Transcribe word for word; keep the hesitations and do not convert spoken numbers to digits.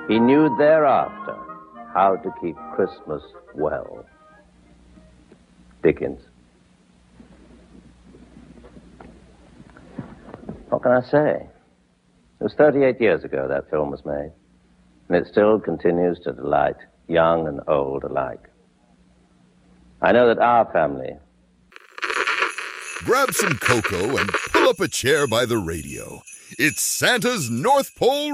He knew thereafter how to keep Christmas well. Dickens. What can I say? It was thirty-eight years ago that film was made, and it still continues to delight young and old alike. I know that our family... Grab some cocoa and pull up a chair by the radio. It's Santa's North Pole